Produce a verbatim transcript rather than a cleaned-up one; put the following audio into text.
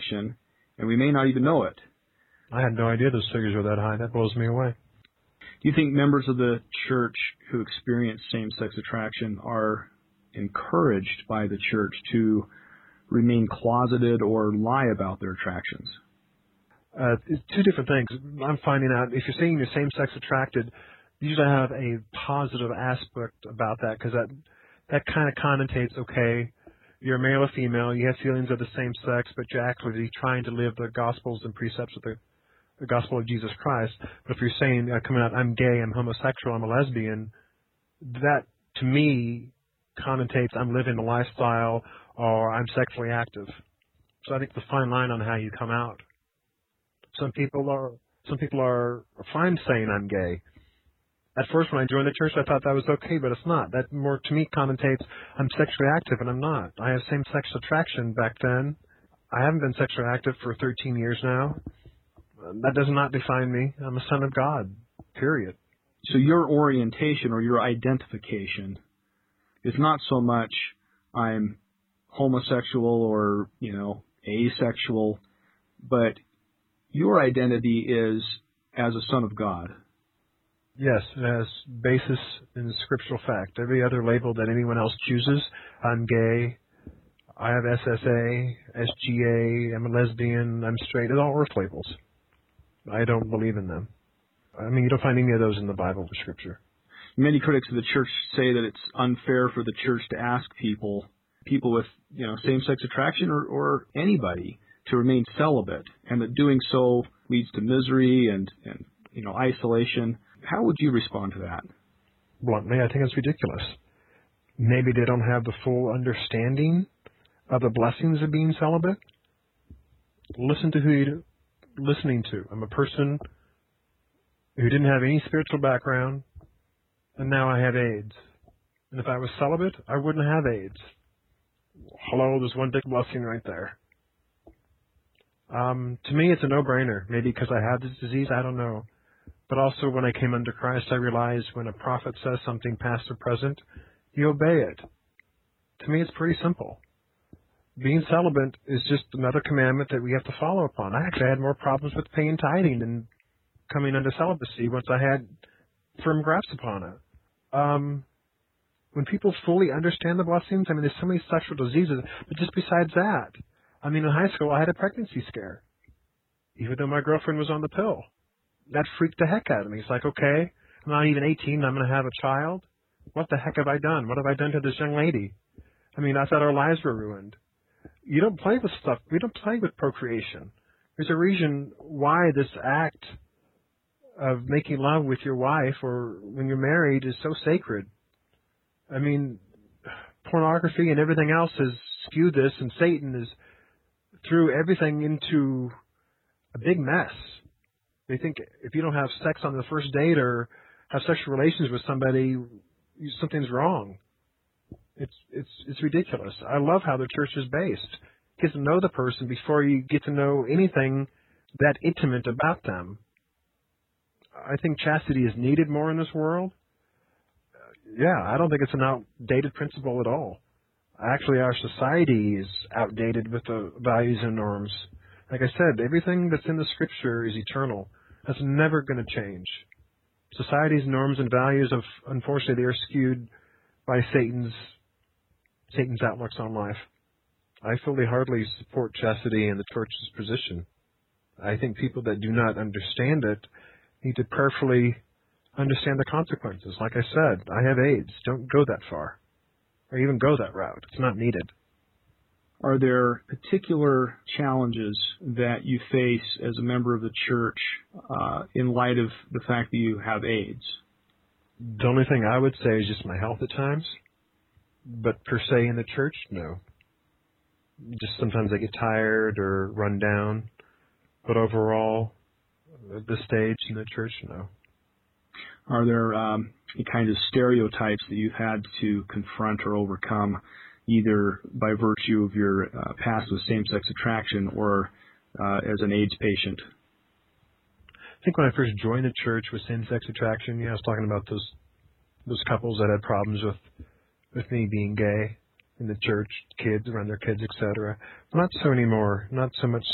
attraction, and we may not even know it. I had no idea those figures were that high. That blows me away. Do you think members of the church who experience same-sex attraction are encouraged by the church to remain closeted or lie about their attractions? Uh, it's two different things. I'm finding out if you're saying you're same-sex attracted, you usually have a positive aspect about that because that that kind of connotates, okay, you're a male or female, you have feelings of the same sex, but you're actually trying to live the gospels and precepts of the, the gospel of Jesus Christ. But if you're saying, uh, coming out, I'm gay, I'm homosexual, I'm a lesbian, that, to me, connotates I'm living a lifestyle or I'm sexually active. So I think the fine line on how you come out. Some people are some people are fine saying I'm gay. At first, when I joined the church, I thought that was okay, but it's not. That more, to me, connotates I'm sexually active, and I'm not. I have same-sex attraction back then. I haven't been sexually active for thirteen years now. That does not define me. I'm a son of God, period. So your orientation or your identification is not so much I'm homosexual or, you know, asexual, but your identity is as a son of God. Yes, it has basis in scriptural fact. Every other label that anyone else chooses, I'm gay, I have S S A, S G A, I'm a lesbian, I'm straight, they're all earth labels. I don't believe in them. I mean, you don't find any of those in the Bible or Scripture. Many critics of the church say that it's unfair for the church to ask people, people with, you know, same-sex attraction or, or anybody to remain celibate, and that doing so leads to misery and, and, you know, isolation. How would you respond to that? Bluntly, I think it's ridiculous. Maybe they don't have the full understanding of the blessings of being celibate. Listen to who you're listening to. I'm a person who didn't have any spiritual background, and now I have AIDS. And if I was celibate, I wouldn't have AIDS. Hello, there's one big blessing right there. Um, to me, it's a no-brainer. Maybe because I have this disease, I don't know. But also, when I came under Christ, I realized when a prophet says something past or present, you obey it. To me, it's pretty simple. Being celibate is just another commandment that we have to follow upon. I actually had more problems with paying tithing than coming under celibacy once I had firm grasp upon it. Um, when people fully understand the blessings, I mean, there's so many sexual diseases, but just besides that, I mean, in high school, I had a pregnancy scare, even though my girlfriend was on the pill. That freaked the heck out of me. It's like, okay, I'm not even eighteen, I'm going to have a child? What the heck have I done? What have I done to this young lady? I mean, I thought our lives were ruined. You don't play with stuff. We don't play with procreation. There's a reason why this act of making love with your wife or when you're married is so sacred. I mean, pornography and everything else has skewed this, and Satan has threw everything into a big mess. They think if you don't have sex on the first date or have sexual relations with somebody, something's wrong. It's it's it's ridiculous. I love how the church is based. Get to know the person before you get to know anything that intimate about them. I think chastity is needed more in this world. Yeah, I don't think it's an outdated principle at all. Actually, our society is outdated with the values and norms. Like I said, everything that's in the Scripture is eternal. That's never going to change. Society's norms and values, of unfortunately, they are skewed by Satan's Satan's outlooks on life. I fully hardly support chastity in the church's position. I think people that do not understand it need to prayerfully understand the consequences. Like I said, I have AIDS. Don't go that far, or even go that route. It's not needed. Are there particular challenges that you face as a member of the church uh, in light of the fact that you have AIDS? The only thing I would say is just my health at times, but per se in the church, no. Just sometimes I get tired or run down, but overall, at this stage in the church, no. Are there um, any kind of stereotypes that you've had to confront or overcome, either by virtue of your uh, past with same-sex attraction or uh, as an AIDS patient? I think when I first joined the church with same-sex attraction, yeah, I was talking about those those couples that had problems with with me being gay in the church, kids around their kids, et cetera. Not so anymore. Not so much